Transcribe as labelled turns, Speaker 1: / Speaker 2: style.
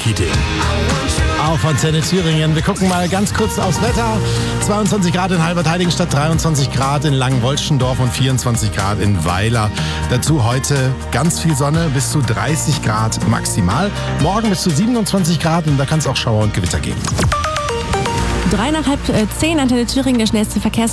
Speaker 1: Kitty. Auf Antenne Thüringen. Wir gucken mal ganz kurz aufs Wetter. 22 Grad in Halbertheiligenstadt, 23 Grad in Langenwolschendorf und 24 Grad in Weiler. Dazu heute ganz viel Sonne, bis zu 30 Grad maximal. Morgen bis zu 27 Grad und da kann es auch Schauer und Gewitter geben.
Speaker 2: 9:03, Antenne Thüringen, der schnellste Verkehrs